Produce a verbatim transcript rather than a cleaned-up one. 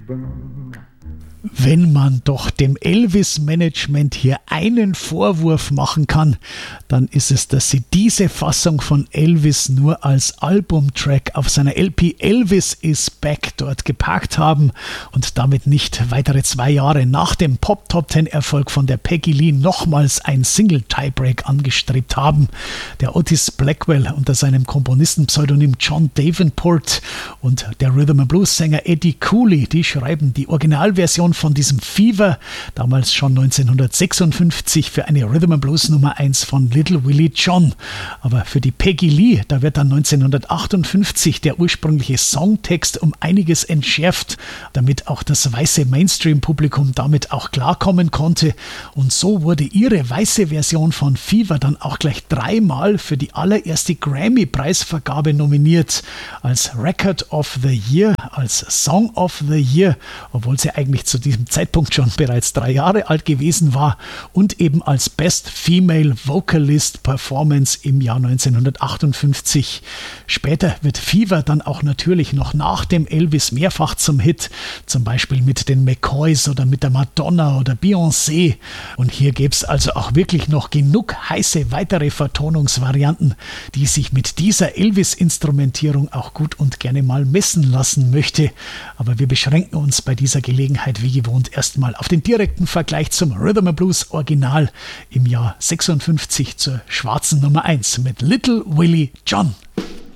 Wenn man doch dem Elvis-Management hier einen Vorwurf machen kann, dann ist es, dass sie diese Fassung von Elvis nur als Albumtrack auf seiner L P Elvis is Back dort geparkt haben und damit nicht weitere zwei Jahre nach dem Pop-Top-Ten-Erfolg von der Peggy Lee nochmals ein Single-Tiebreak angestrebt haben. Der Otis Blackwell unter seinem Komponistenpseudonym John Davenport und der Rhythm-and-Blues-Sänger Eddie Cooley, die schreiben die Originalversion von diesem Fever, damals schon neunzehnhundertsechsundfünfzig, für eine Rhythm-and-Blues Nummer eins von Little Willie John. Aber für die Peggy Lee, da wird dann neunzehnhundertachtundfünfzig der ursprüngliche Songtext um einiges entschärft, damit auch das weiße Mainstream-Publikum damit auch klarkommen konnte. Und so wurde ihre weiße Version von Fever dann auch gleich dreimal für die allererste Grammy-Preisvergabe nominiert. Als Record of the Year, als Song of the Year, obwohl sie eigentlich zu diesem Zeitpunkt schon bereits drei Jahre alt gewesen war, und eben als Best Female Vocalist Performance im Jahr neunzehnhundertachtundfünfzig. Später wird Fever dann auch natürlich noch nach dem Elvis mehrfach zum Hit, zum Beispiel mit den McCoys oder mit der Madonna oder Beyoncé. Und hier gäbe es also auch wirklich noch genug heiße weitere Vertonungsvarianten, die sich mit dieser Elvis-Instrumentierung auch gut und gerne mal messen lassen möchte. Aber wir beschränken uns bei dieser Gelegenheit wie gewohnt erstmal auf den direkten Vergleich zum Rhythm and Blues Original im Jahr sechsundfünfzig zur schwarzen Nummer eins mit Little Willie John.